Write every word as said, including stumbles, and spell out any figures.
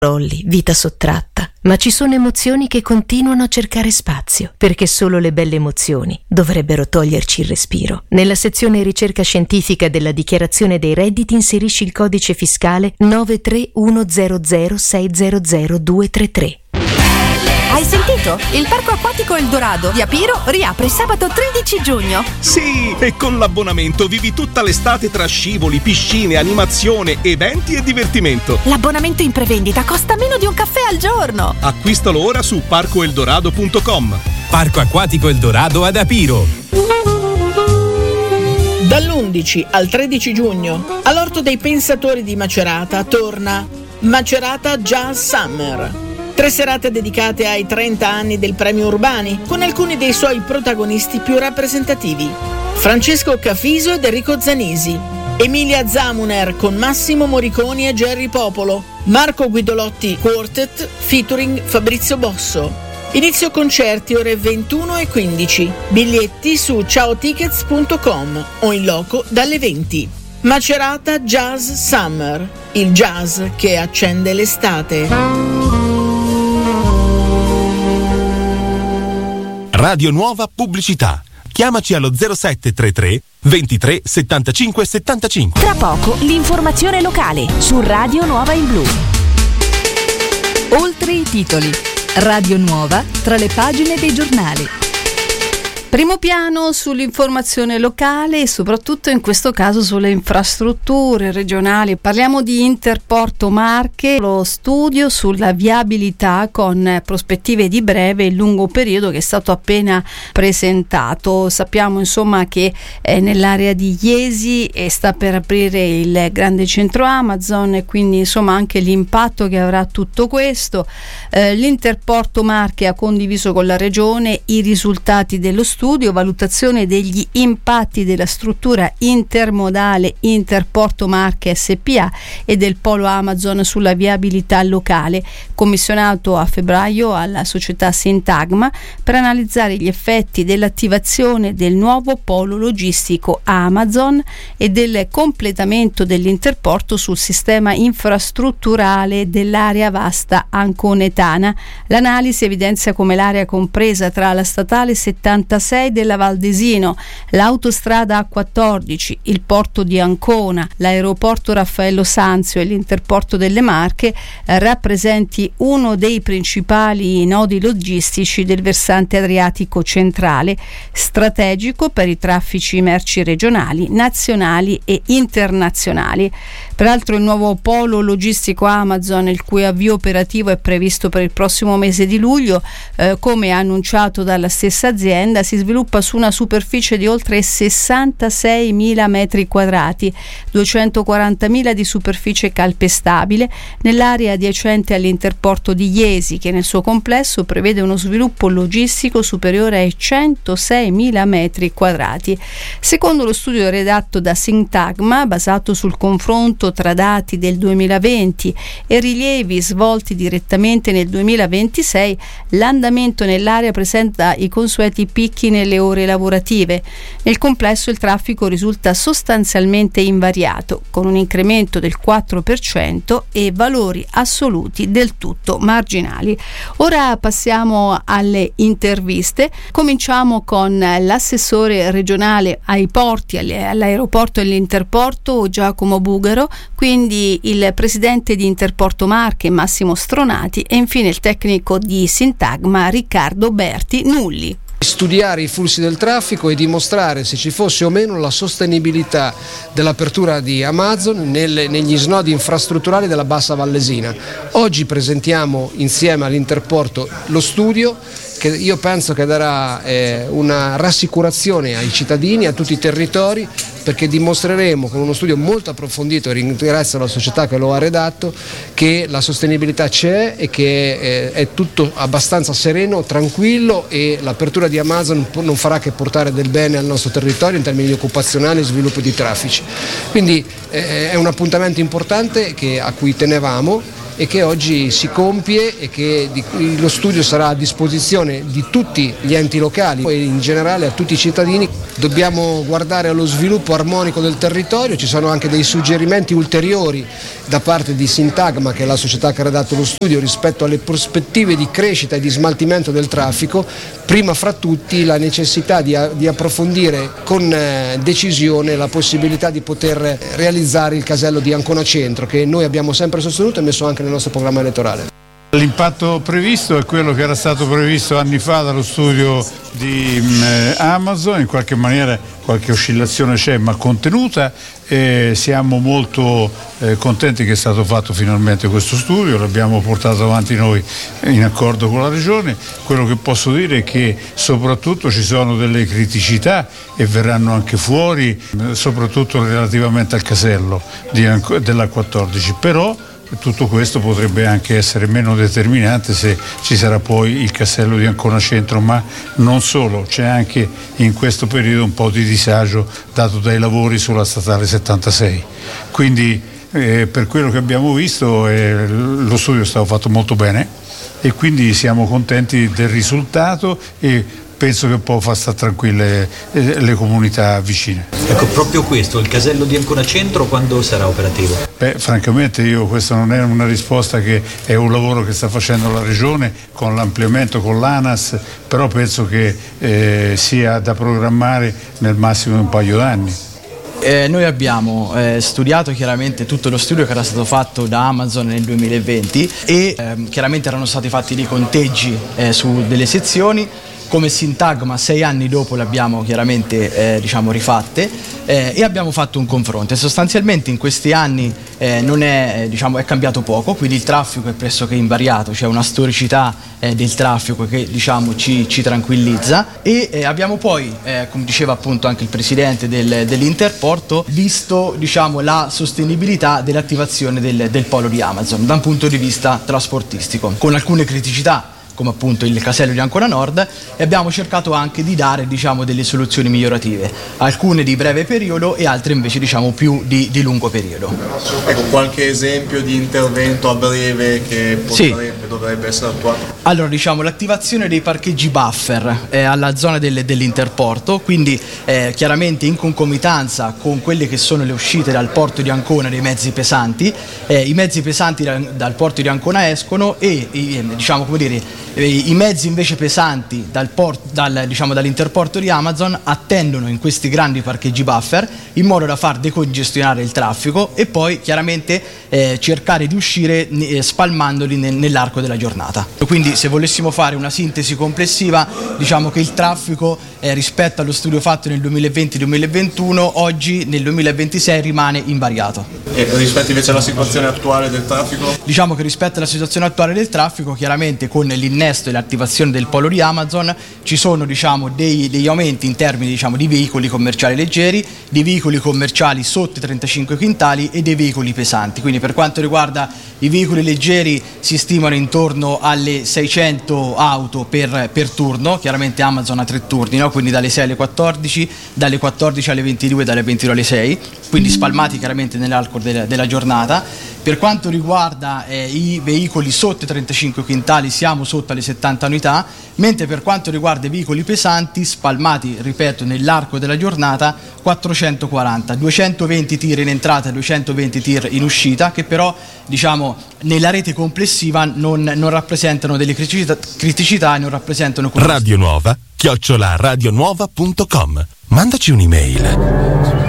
Rolli, vita sottratta, ma ci sono emozioni che continuano a cercare spazio, perché solo le belle emozioni dovrebbero toglierci il respiro. Nella sezione ricerca scientifica della dichiarazione dei redditi inserisci il codice fiscale nove tre uno zero zero sei zero zero due tre tre. Hai sentito? Il parco acquatico El Dorado di Apiro riapre sabato tredici giugno. Sì, e con l'abbonamento vivi tutta l'estate tra scivoli, piscine, animazione, eventi e divertimento. L'abbonamento in prevendita costa meno di un caffè al giorno. Acquistalo ora su parco eldorado punto com. Parco acquatico El Dorado ad Apiro. Dall'undici al tredici giugno all'Orto dei Pensatori di Macerata torna Macerata Jazz Summer. Tre serate dedicate ai trenta anni del Premio Urbani, con alcuni dei suoi protagonisti più rappresentativi: Francesco Cafiso ed Enrico Zanisi, Emilia Zamuner con Massimo Moriconi e Gerry Popolo, Marco Guidolotti Quartet featuring Fabrizio Bosso. Inizio concerti ore ventuno e quindici. Biglietti su ciao tickets punto com o in loco dalle venti. Macerata Jazz Summer, il jazz che accende l'estate. Radio Nuova Pubblicità. Chiamaci allo zero sette tre tre ventitré settantacinque settantacinque. Tra poco l'informazione locale su Radio Nuova in Blu. Oltre i titoli. Radio Nuova tra le pagine dei giornali. Primo piano sull'informazione locale e soprattutto in questo caso sulle infrastrutture regionali. Parliamo di Interporto Marche, lo studio sulla viabilità con prospettive di breve e lungo periodo che è stato appena presentato. Sappiamo insomma che eh, nell'area di Iesi eh, sta per aprire il grande centro Amazon e quindi insomma anche l'impatto che avrà tutto questo. Eh, L'Interporto Marche ha condiviso con la regione i risultati dello studio. Studio, valutazione degli impatti della struttura intermodale Interporto Marche S P A e del polo Amazon sulla viabilità locale, commissionato a febbraio alla società Sintagma per analizzare gli effetti dell'attivazione del nuovo polo logistico Amazon e del completamento dell'interporto sul sistema infrastrutturale dell'area vasta anconetana. L'analisi evidenzia come l'area compresa tra la statale settantasei della Valdesino, l'autostrada A quattordici, il porto di Ancona, l'aeroporto Raffaello Sanzio e l'interporto delle Marche eh, rappresenti uno dei principali nodi logistici del versante adriatico centrale, strategico per i traffici merci regionali, nazionali e internazionali. Peraltro il nuovo polo logistico Amazon, il cui avvio operativo è previsto per il prossimo mese di luglio, eh, come annunciato dalla stessa azienda, si sviluppa su una superficie di oltre sessantaseimila metri quadrati, duecentoquarantamila di superficie calpestabile, nell'area adiacente all'interporto di Iesi, che nel suo complesso prevede uno sviluppo logistico superiore ai centoseimila metri quadrati. Secondo lo studio redatto da Sintagma, basato sul confronto tra dati del duemilaventi e rilievi svolti direttamente nel duemilaventisei, l'andamento nell'area presenta i consueti picchi nelle ore lavorative. Nel complesso il traffico risulta sostanzialmente invariato, con un incremento del quattro per cento e valori assoluti del tutto marginali. Ora passiamo alle interviste. Cominciamo con l'assessore regionale ai porti, all'aeroporto e all'interporto Giacomo Bugaro, quindi il presidente di Interporto Marche Massimo Stronati e infine il tecnico di Sintagma Riccardo Berti Nulli. Studiare i flussi del traffico e dimostrare se ci fosse o meno la sostenibilità dell'apertura di Amazon nelle, negli snodi infrastrutturali della Bassa Vallesina. Oggi presentiamo insieme all'Interporto lo studio che io penso che darà eh, una rassicurazione ai cittadini, a tutti i territori, perché dimostreremo con uno studio molto approfondito, e ringrazio la società che lo ha redatto, che la sostenibilità c'è e che eh, è tutto abbastanza sereno, tranquillo, e l'apertura di Amazon non farà che portare del bene al nostro territorio in termini occupazionali e sviluppo di traffici. Quindi eh, è un appuntamento importante che, a cui tenevamo, e che oggi si compie e che di, lo studio sarà a disposizione di tutti gli enti locali e in generale a tutti i cittadini. Dobbiamo guardare allo sviluppo armonico del territorio, ci sono anche dei suggerimenti ulteriori da parte di Sintagma, che è la società che ha redatto lo studio, rispetto alle prospettive di crescita e di smaltimento del traffico, prima fra tutti la necessità di, di approfondire con eh, decisione la possibilità di poter realizzare il casello di Ancona Centro, che noi abbiamo sempre sostenuto e messo anche nel nostro programma elettorale. L'impatto previsto è quello che era stato previsto anni fa dallo studio di eh, Amazon, in qualche maniera qualche oscillazione c'è ma contenuta, e siamo molto eh, contenti che è stato fatto finalmente questo studio, l'abbiamo portato avanti noi in accordo con la Regione. Quello che posso dire è che soprattutto ci sono delle criticità e verranno anche fuori, eh, soprattutto relativamente al casello di, della quattordici, però tutto questo potrebbe anche essere meno determinante se ci sarà poi il casello di Ancona Centro, ma non solo, c'è anche in questo periodo un po' di disagio dato dai lavori sulla statale settantasei. Quindi eh, per quello che abbiamo visto eh, lo studio è stato fatto molto bene e quindi siamo contenti del risultato e penso che può far stare tranquille eh, le comunità vicine. Ecco, proprio questo, il casello di Ancona Centro quando sarà operativo? Beh, francamente io questa non è una risposta, che è un lavoro che sta facendo la Regione con l'ampliamento con l'ANAS, però penso che eh, sia da programmare nel massimo un paio d'anni. Eh, noi abbiamo eh, studiato chiaramente tutto lo studio che era stato fatto da Amazon nel duemilaventi e eh, chiaramente erano stati fatti dei conteggi eh, su delle sezioni. Come Sintagma sei anni dopo le abbiamo chiaramente eh, diciamo rifatte eh, e abbiamo fatto un confronto e sostanzialmente in questi anni eh, non è, diciamo, è cambiato poco, quindi il traffico è pressoché invariato, c'è una storicità eh, del traffico che diciamo ci, ci tranquillizza e eh, abbiamo poi, eh, come diceva appunto anche il presidente del, dell'Interporto, visto diciamo la sostenibilità dell'attivazione del, del polo di Amazon da un punto di vista trasportistico, con alcune criticità come appunto il casello di Ancona Nord, e abbiamo cercato anche di dare diciamo delle soluzioni migliorative, alcune di breve periodo e altre invece diciamo più di, di lungo periodo. Ecco, qualche esempio di intervento a breve che potrebbe, sì. dovrebbe essere attuato? Allora diciamo l'attivazione dei parcheggi buffer eh, alla zona del, dell'Interporto, quindi eh, chiaramente in concomitanza con quelle che sono le uscite dal porto di Ancona dei mezzi pesanti, eh, i mezzi pesanti da, dal porto di Ancona escono e i, diciamo come dire i mezzi invece pesanti dal port, dal, diciamo, dall'Interporto di Amazon attendono in questi grandi parcheggi buffer in modo da far decongestionare il traffico e poi chiaramente eh, cercare di uscire eh, spalmandoli nel, nell'arco della giornata. Quindi se volessimo fare una sintesi complessiva, diciamo che il traffico eh, rispetto allo studio fatto nel duemilaventi duemilaventuno oggi nel duemilaventisei rimane invariato. E rispetto invece alla situazione attuale del traffico? Diciamo che rispetto alla situazione attuale del traffico, chiaramente con l'innesto e l'attivazione del polo di Amazon ci sono diciamo dei, degli aumenti in termini diciamo di veicoli commerciali leggeri, di veicoli commerciali sotto i trentacinque quintali e dei veicoli pesanti. Quindi per quanto riguarda i veicoli leggeri si stimano intorno alle seicento auto per, per turno, chiaramente Amazon ha tre turni, no? Quindi dalle sei alle quattordici, dalle quattordici alle ventidue, dalle ventidue alle sei, quindi spalmati chiaramente nell'arco della, della giornata. Per quanto riguarda eh, i veicoli sotto i trentacinque quintali siamo sotto alle settanta unità, mentre per quanto riguarda i veicoli pesanti spalmati, ripeto, nell'arco della giornata quattrocentoquaranta, duecentoventi tir in entrata e duecentoventi tir in uscita, che però diciamo nella rete complessiva non, non rappresentano delle criticità, criticità e non rappresentano... Radio Nuova, chiocciola radionuova punto com. Mandaci un'email.